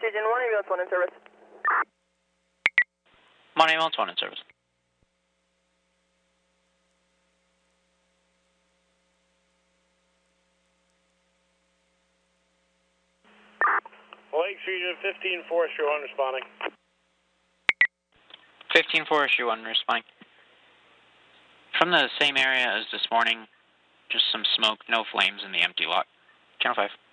Region 1, ambulance 1 in service. Mon ambulance 1 in service. Lakes Region 15 Forestry 1 responding. 15 Forestry 1 responding. From the same area as this morning, just some smoke, no flames in the empty lot. Channel 5.